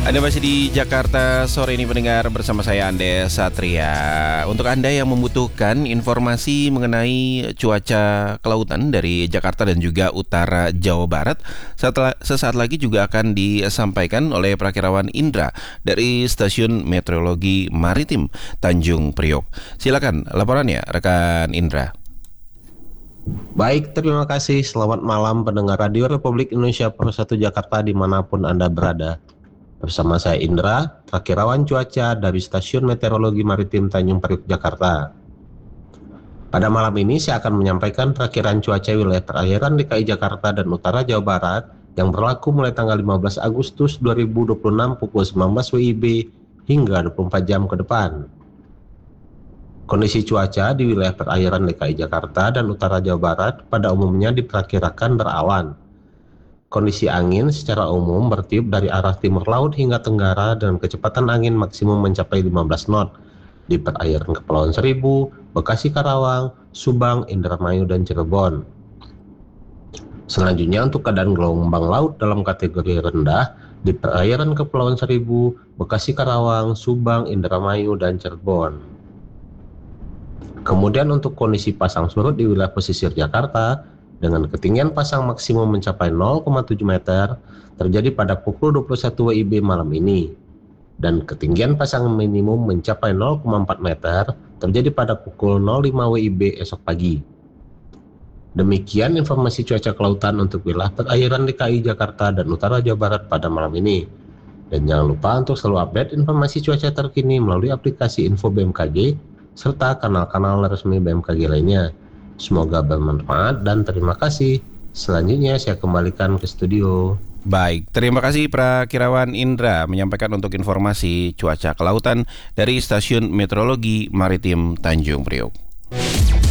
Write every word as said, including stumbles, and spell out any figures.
Anda masih di Jakarta sore ini pendengar, bersama saya Andes Satria. Untuk Anda yang membutuhkan informasi mengenai cuaca kelautan dari Jakarta dan juga utara Jawa Barat, setelah, sesaat lagi juga akan disampaikan oleh Prakirawan Indra dari Stasiun Meteorologi Maritim Tanjung Priok. Silakan laporannya rekan Indra. Baik, terima kasih. Selamat malam pendengar Radio Republik Indonesia Persatu Jakarta dimanapun Anda berada. Bersama saya Indra, Prakirawan Cuaca dari Stasiun Meteorologi Maritim Tanjung Priok, Jakarta. Pada malam ini saya akan menyampaikan perakiran cuaca wilayah perairan D K I Jakarta dan Utara Jawa Barat yang berlaku mulai tanggal lima belas Agustus dua ribu dua puluh enam pukul sembilan belas W I B hingga dua puluh empat jam ke depan. Kondisi cuaca di wilayah perairan D K I Jakarta dan Utara Jawa Barat pada umumnya diperkirakan berawan. Kondisi angin secara umum bertiup dari arah timur laut hingga tenggara dengan kecepatan angin maksimum mencapai lima belas knot di perairan Kepulauan Seribu, Bekasi, Karawang, Subang, Indramayu, dan Cirebon. Selanjutnya untuk keadaan gelombang laut dalam kategori rendah di perairan Kepulauan Seribu, Bekasi, Karawang, Subang, Indramayu, dan Cirebon. Kemudian untuk kondisi pasang surut di wilayah pesisir Jakarta dengan ketinggian pasang maksimum mencapai nol koma tujuh meter terjadi pada pukul dua puluh satu W I B malam ini, dan ketinggian pasang minimum mencapai nol koma empat meter terjadi pada pukul nol lima W I B esok pagi. Demikian informasi cuaca kelautan untuk wilayah perairan D K I Jakarta dan Utara Jawa Barat pada malam ini. Dan jangan lupa untuk selalu update informasi cuaca terkini melalui aplikasi Info B M K G serta kanal-kanal resmi B M K G lainnya. Semoga bermanfaat dan terima kasih. Selanjutnya saya kembalikan ke studio. Baik, terima kasih Prakirawan Indra menyampaikan untuk informasi cuaca kelautan dari Stasiun Meteorologi Maritim Tanjung Priok.